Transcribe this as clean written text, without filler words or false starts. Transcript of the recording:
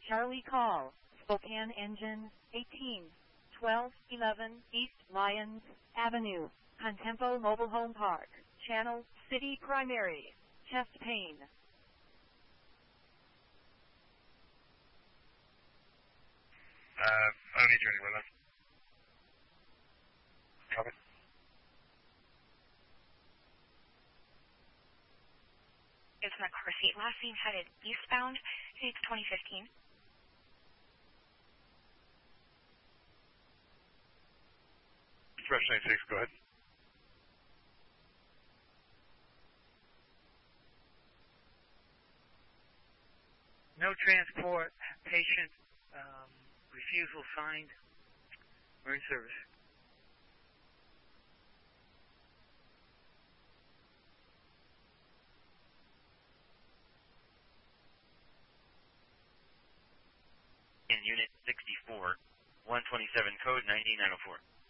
Charlie call, Spokane engine, 18, 12, 11, East Lyons Avenue, Contempo Mobile Home Park, channel, city primary, chest pain. I don't need you anywhere left. Copy. It's in the car seat. Last seen headed eastbound, Phoenix 2015. Express 96, go ahead. No transport, patient refusal signed, emergency service. In Unit 64, 127, code 19904.